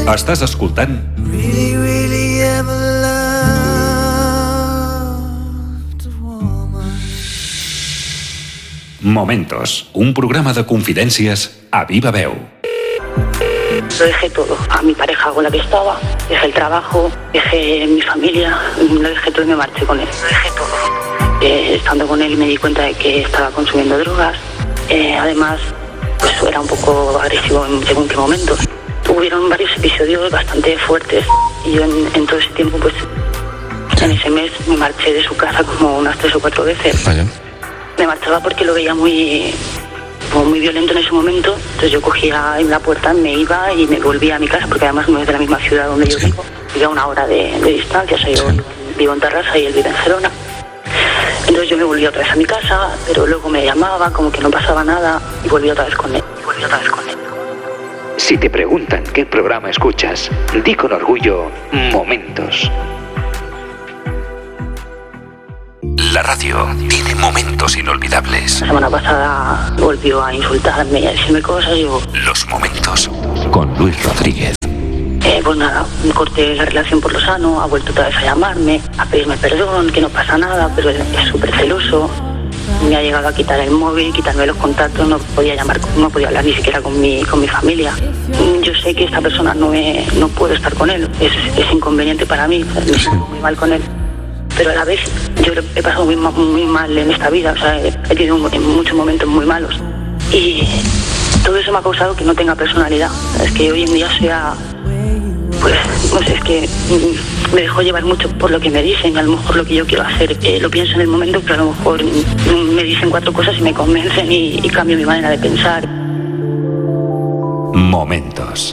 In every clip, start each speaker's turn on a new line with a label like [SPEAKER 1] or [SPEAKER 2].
[SPEAKER 1] Estàs escoltant
[SPEAKER 2] Really, really ever loved a woman.
[SPEAKER 1] Momentos, un programa de confidències a viva veu.
[SPEAKER 3] Lo dejé todo, a mi pareja con la que estaba, dejé el trabajo, dejé mi familia, lo dejé todo y me marché con él. Lo dejé todo. Estando con él me di cuenta de que estaba consumiendo drogas, además pues era un poco agresivo en según qué momentos. Hubieron varios episodios bastante fuertes y yo en todo ese tiempo, pues en ese mes me marché de su casa como unas 3 o 4 veces.
[SPEAKER 4] Vaya.
[SPEAKER 3] Me marchaba porque lo veía muy violento en ese momento, entonces yo cogía en la puerta, me iba y me volvía a mi casa, porque además no es de la misma ciudad donde yo vivo, vivo a 1 hora de distancia, o sea, yo vivo en Tarrasa y él vive en Gerona. Entonces yo me volví otra vez a mi casa, pero luego me llamaba, como que no pasaba nada, y volví otra vez con él.
[SPEAKER 5] Si te preguntan qué programa escuchas, di con orgullo Momentos.
[SPEAKER 1] La radio tiene momentos inolvidables.
[SPEAKER 3] La semana pasada volvió a insultarme y a decirme cosas y yo...
[SPEAKER 1] Los momentos con Luis Rodríguez.
[SPEAKER 3] Pues nada, corté la relación por lo sano, ha vuelto otra vez a llamarme, a pedirme perdón, que no pasa nada, pero él es súper celoso. Me ha llegado a quitar el móvil, quitarme los contactos, no podía llamar, no podía hablar ni siquiera con mi familia. Yo sé que esta persona no puedo estar con él, es inconveniente para mí, me siento muy mal con él. Pero a la vez yo he pasado muy mal en esta vida, o sea, he tenido muchos momentos muy malos. Y todo eso me ha causado que no tenga personalidad. Es que hoy en día sea... Pues, no sé, es que me dejo llevar mucho por lo que me dicen. A lo mejor lo que yo quiero hacer lo pienso en el momento, pero a lo mejor me dicen 4 cosas y me convencen y cambio mi manera de pensar.
[SPEAKER 1] Momentos.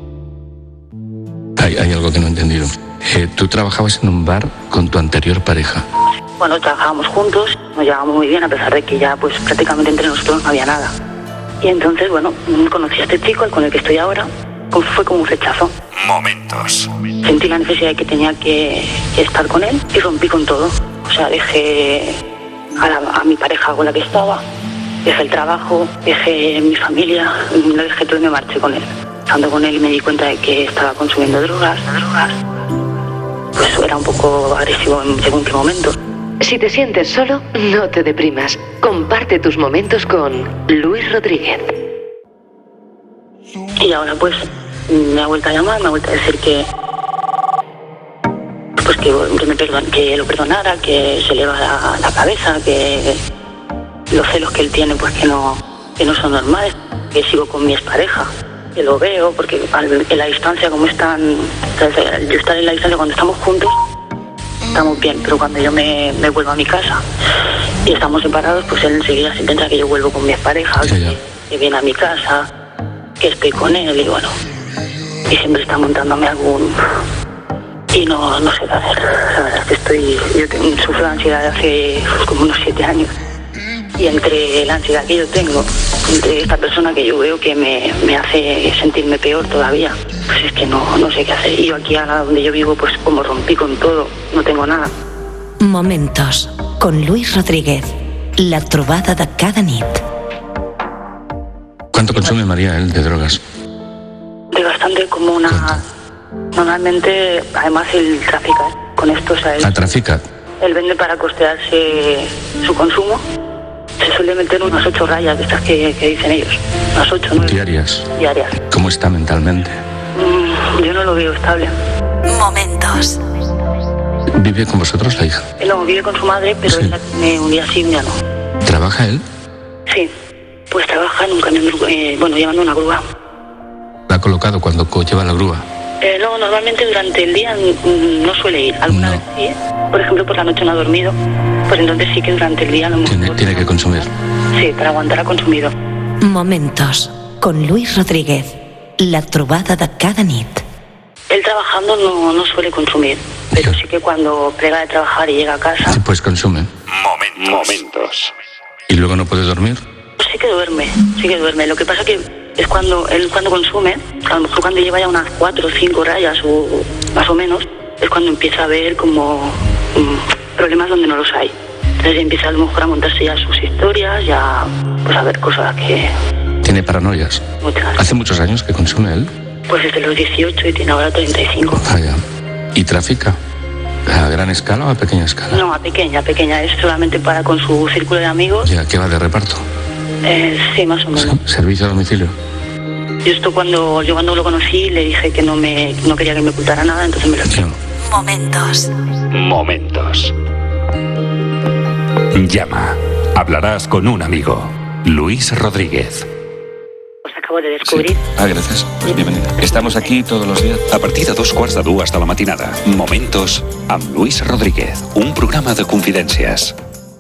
[SPEAKER 4] Hay algo que no he entendido. Tú trabajabas en un bar con tu anterior pareja.
[SPEAKER 3] Bueno, trabajábamos juntos, nos llevábamos muy bien, a pesar de que ya pues prácticamente entre nosotros no había nada. Y entonces, bueno, conocí a este chico, con el que estoy ahora. Fue como un rechazo.
[SPEAKER 1] Momentos.
[SPEAKER 3] Sentí la necesidad de que tenía que estar con él y rompí con todo. O sea, dejé a mi pareja con la que estaba, dejé el trabajo, dejé mi familia, lo dejé todo y me marché con él. Estando con él me di cuenta de que estaba consumiendo drogas. Pues era un poco agresivo en según qué momento.
[SPEAKER 6] Si te sientes solo, no te deprimas. Comparte tus momentos con Luis Rodríguez.
[SPEAKER 3] Y ahora pues me ha vuelto a llamar, me ha vuelto a decir que lo perdonara, que se le va la cabeza, que los celos que él tiene pues que no son normales, que sigo con mi expareja, que lo veo, porque en la distancia como están, yo estar en la distancia cuando estamos juntos, estamos bien, pero cuando yo me vuelvo a mi casa y estamos separados, pues él enseguida se piensa que yo vuelvo con mi expareja, que viene a mi casa, que estoy con él y bueno, y siempre está montándome algún... Y no sé qué hacer. La verdad es que yo sufro de ansiedad hace como unos 7 años. Y entre la ansiedad que yo tengo, entre esta persona que yo veo que me hace sentirme peor todavía, pues es que no sé qué hacer. Y yo aquí ahora donde yo vivo, pues como rompí con todo, no tengo nada.
[SPEAKER 7] Momentos con Luis Rodríguez. La trobada de cada nit.
[SPEAKER 4] ¿Cuánto consume María él de drogas?
[SPEAKER 3] De bastante, como una...
[SPEAKER 4] ¿Cuánto?
[SPEAKER 3] Normalmente, además, él trafica con esto, o sea,
[SPEAKER 4] ¿Trafica?
[SPEAKER 3] Él vende para costearse su consumo. Se suele meter unas 8 rayas de estas que dicen ellos. Unas 8, 9.
[SPEAKER 4] ¿Diarias?
[SPEAKER 3] Diarias.
[SPEAKER 4] ¿Cómo está mentalmente?
[SPEAKER 3] Yo no lo veo estable.
[SPEAKER 7] Momentos.
[SPEAKER 4] ¿Vive con vosotros la hija?
[SPEAKER 3] Él no vive con su madre, pero
[SPEAKER 4] Sí.
[SPEAKER 3] él la tiene un día sí, un día no.
[SPEAKER 4] ¿Trabaja él?
[SPEAKER 3] Sí. Pues trabaja en un camión, llevando una grúa.
[SPEAKER 4] ¿La ha colocado cuando lleva la grúa?
[SPEAKER 3] No, normalmente durante el día no suele ir. Alguna
[SPEAKER 4] No.
[SPEAKER 3] vez sí, por ejemplo, por la noche no ha dormido. Pues entonces sí que durante el día lo mejor...
[SPEAKER 4] Tiene que consumir.
[SPEAKER 3] Sí, para aguantar ha consumido.
[SPEAKER 7] Momentos con Luis Rodríguez. La trobada de cada nit.
[SPEAKER 3] Él trabajando no suele consumir, pero sí que cuando plega de trabajar y llega a casa...
[SPEAKER 4] Sí, pues consume.
[SPEAKER 1] Momentos.
[SPEAKER 4] ¿Y luego no puede dormir?
[SPEAKER 3] Pues sí que duerme. Lo que pasa que es cuando consume, a lo mejor cuando lleva ya unas 4 o 5 rayas o más o menos, es cuando empieza a ver como problemas donde no los hay. Entonces empieza a lo mejor a montarse ya sus historias, ya pues a ver cosas que...
[SPEAKER 4] ¿Tiene paranoias?
[SPEAKER 3] Muchas.
[SPEAKER 4] ¿Hace muchos años que consume él?
[SPEAKER 3] Pues desde los 18 y tiene ahora 35.
[SPEAKER 4] Vaya. ¿Y trafica? ¿A gran escala o a pequeña escala?
[SPEAKER 3] No, a pequeña. Es solamente para con su círculo de amigos.
[SPEAKER 4] ¿Ya qué va de reparto?
[SPEAKER 3] Sí, más o menos.
[SPEAKER 4] ¿Servicio a domicilio?
[SPEAKER 3] Yo cuando lo conocí le dije que no quería que me ocultara nada, entonces me lo echó.
[SPEAKER 1] Momentos. Llama. Hablarás con un amigo. Luis Rodríguez.
[SPEAKER 3] Pues acabo de descubrir.
[SPEAKER 4] Sí. Gracias. Pues bienvenida. Estamos aquí todos los días.
[SPEAKER 1] A partir de 2:15 hasta la matinada. Momentos amb Luis Rodríguez. Un programa de confidències.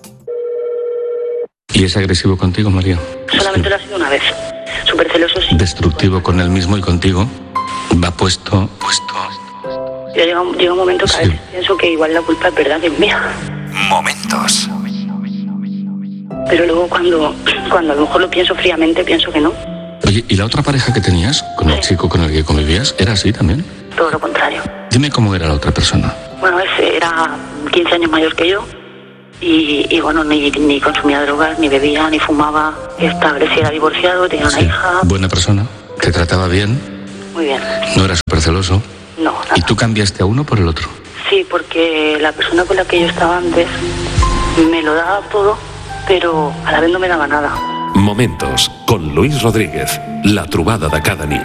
[SPEAKER 4] ¿Y es agresivo contigo, María?
[SPEAKER 3] Solamente lo ha sido una vez. Súper celoso, sí.
[SPEAKER 4] Destructivo con él mismo y contigo. Va puesto.
[SPEAKER 3] Ya llega un momento que a veces pienso que igual la culpa es verdad que es mía.
[SPEAKER 1] Momentos.
[SPEAKER 3] Pero luego cuando a lo mejor lo pienso fríamente, pienso que no.
[SPEAKER 4] Oye, ¿y la otra pareja que tenías, con el chico con el que convivías, era así también?
[SPEAKER 3] Todo lo contrario.
[SPEAKER 4] Dime cómo era la otra persona.
[SPEAKER 3] Bueno, ese era 15 años mayor que yo. Y bueno, ni consumía drogas, ni bebía, ni fumaba. Era divorciado, tenía una hija.
[SPEAKER 4] Buena persona, te trataba bien.
[SPEAKER 3] Muy bien.
[SPEAKER 4] No era súper celoso.
[SPEAKER 3] No, nada.
[SPEAKER 4] ¿Y tú cambiaste a uno por el otro?
[SPEAKER 3] Sí, porque la persona con la que yo estaba antes me lo daba todo, pero a la vez no me daba nada.
[SPEAKER 1] Momentos con Luis Rodríguez. La trobada de cada nit.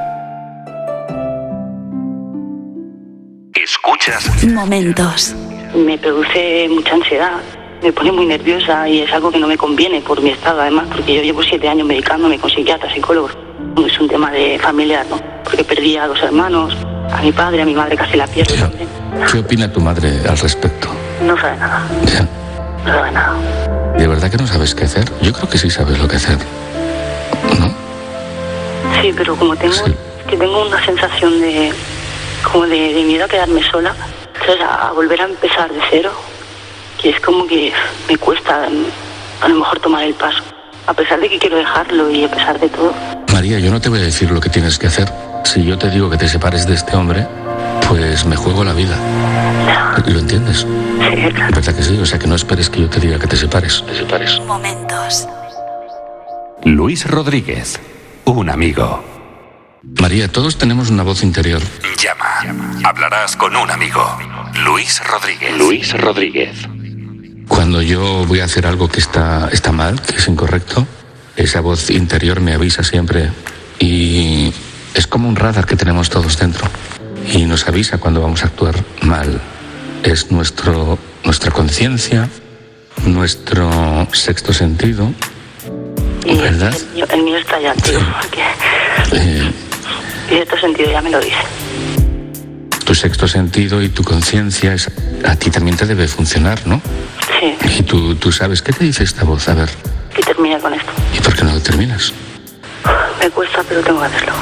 [SPEAKER 1] Escuchas.
[SPEAKER 7] Momentos.
[SPEAKER 3] Me produce mucha ansiedad, me pone muy nerviosa y es algo que no me conviene por mi estado, además, porque yo llevo 7 años medicándome con psiquiatra, psicólogo. Es un tema de familiar, ¿no? Porque perdí a 2 hermanos, a mi padre, a mi madre casi la pierdo también.
[SPEAKER 4] ¿Qué opina tu madre al respecto?
[SPEAKER 3] No sabe nada.
[SPEAKER 4] Ya.
[SPEAKER 3] No sabe nada.
[SPEAKER 4] ¿De verdad que no sabes qué hacer? Yo creo que sí sabes lo que hacer. ¿No?
[SPEAKER 3] Sí, pero como tengo una sensación de miedo a quedarme sola, entonces a volver a empezar de cero, que es como que me cuesta a lo mejor tomar el paso, a pesar de que quiero dejarlo y a pesar de todo.
[SPEAKER 4] María, yo no te voy a decir lo que tienes que hacer. Si yo te digo que te separes de este hombre, pues me juego la vida. ¿Lo entiendes?
[SPEAKER 3] Sí, claro.
[SPEAKER 4] ¿Verdad que sí? O sea, que no esperes que yo te diga que te separes.
[SPEAKER 7] Momentos.
[SPEAKER 1] Luis Rodríguez. Un amigo.
[SPEAKER 4] María, todos tenemos una voz interior.
[SPEAKER 1] Llama. Hablarás con un amigo. Luis Rodríguez.
[SPEAKER 4] Cuando yo voy a hacer algo que está mal, que es incorrecto, esa voz interior me avisa siempre. Y es como un radar que tenemos todos dentro. Y nos avisa cuando vamos a actuar mal. Es nuestra conciencia, nuestro sexto sentido, ¿verdad?
[SPEAKER 3] El mío está ya, tío, porque y sexto sentido ya me lo dice.
[SPEAKER 4] Tu sexto sentido y tu conciencia a ti también te debe funcionar, ¿no?
[SPEAKER 3] Sí.
[SPEAKER 4] Y tú sabes, ¿qué te dice esta voz? A ver.
[SPEAKER 3] Que termine con esto.
[SPEAKER 4] ¿Y por qué no lo terminas?
[SPEAKER 3] Me cuesta, pero tengo que hacerlo.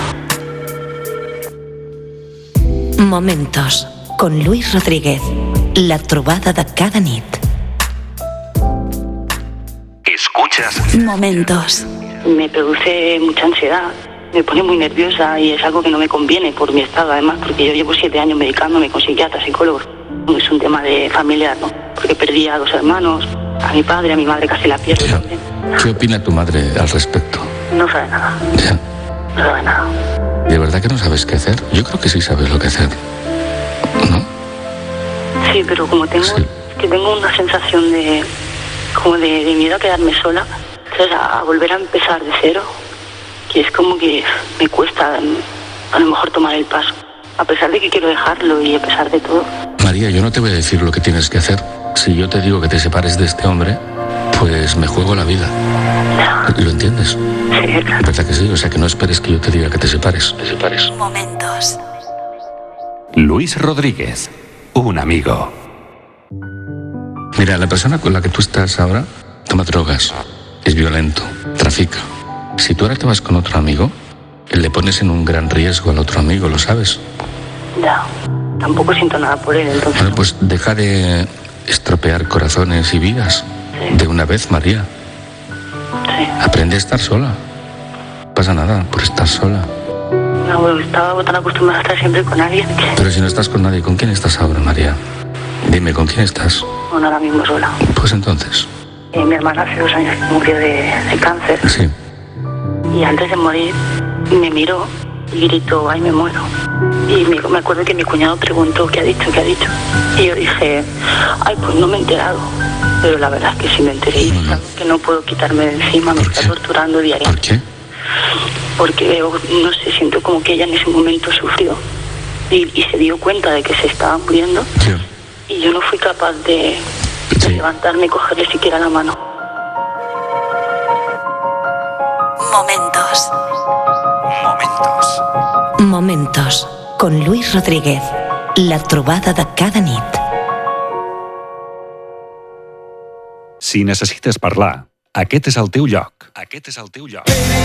[SPEAKER 7] Momentos con Luis Rodríguez. La trobada de cada nit.
[SPEAKER 1] Escuchas.
[SPEAKER 7] Momentos.
[SPEAKER 3] Me produce mucha ansiedad, me pone muy nerviosa y es algo que no me conviene por mi estado, además, porque yo llevo 7 años medicándome con psiquiatra, psicólogo. Es un tema de familiar, ¿no? Porque perdí a 2 hermanos, a mi padre, a mi madre casi la pierdo también.
[SPEAKER 4] ¿Qué opina tu madre al respecto?
[SPEAKER 3] No sabe nada.
[SPEAKER 4] Ya.
[SPEAKER 3] No sabe nada.
[SPEAKER 4] ¿De verdad que no sabes qué hacer? Yo creo que sí sabes lo que hacer. ¿No?
[SPEAKER 3] Sí, pero como tengo una sensación de miedo a quedarme sola, entonces a volver a empezar de cero, que es como que me cuesta a lo mejor tomar el paso, a pesar de que quiero dejarlo y a pesar de todo.
[SPEAKER 4] María, yo no te voy a decir lo que tienes que hacer. Si yo te digo que te separes de este hombre, pues me juego la vida. ¿Lo entiendes?
[SPEAKER 3] Sí, claro.
[SPEAKER 4] ¿Verdad que sí? O sea, que no esperes que yo te diga que te separes.
[SPEAKER 7] Momentos.
[SPEAKER 1] Luis Rodríguez. Un amigo.
[SPEAKER 4] Mira, la persona con la que tú estás ahora toma drogas, es violento, trafica. Si tú ahora te vas con otro amigo, le pones en un gran riesgo al otro amigo, ¿lo sabes?
[SPEAKER 3] Ya, tampoco siento nada por él, entonces.
[SPEAKER 4] Bueno, pues deja de estropear corazones y vidas.
[SPEAKER 3] Sí.
[SPEAKER 4] De una vez, María.
[SPEAKER 3] Sí.
[SPEAKER 4] Aprende a estar sola. No pasa nada por estar sola.
[SPEAKER 3] No, bueno, estaba tan acostumbrada a estar siempre con alguien que...
[SPEAKER 4] Pero si no estás con nadie, ¿con quién estás ahora, María? Dime, ¿con quién estás?
[SPEAKER 3] Bueno, ahora mismo sola.
[SPEAKER 4] Pues entonces.
[SPEAKER 3] Mi hermana hace 2 años que murió de cáncer.
[SPEAKER 4] Sí.
[SPEAKER 3] Y antes de morir me miró y grito, ay, me muero. Y me acuerdo que mi cuñado preguntó, ¿qué ha dicho? Y yo dije, ay, pues no me he enterado. Pero la verdad es que sí me enteré. Y es algo que no puedo quitarme de encima, me está torturando diariamente.
[SPEAKER 4] ¿Por qué?
[SPEAKER 3] Porque veo, no sé, siento como que ella en ese momento sufrió. Y se dio cuenta de que se estaba muriendo.
[SPEAKER 4] Sí.
[SPEAKER 3] Y yo no fui capaz de levantarme y cogerle siquiera la mano.
[SPEAKER 7] Momentos con Luis Rodríguez. La trobada de cada nit.
[SPEAKER 1] Si necessites parlar, aquest és el teu lloc.